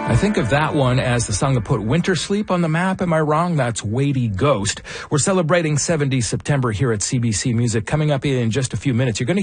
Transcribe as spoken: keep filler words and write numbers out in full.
I think of that one as the song that put Winter Sleep on the map. Am I wrong? That's Weighty Ghost. We're celebrating seventies September here at C B C Music. Coming up in just a few minutes, you're going to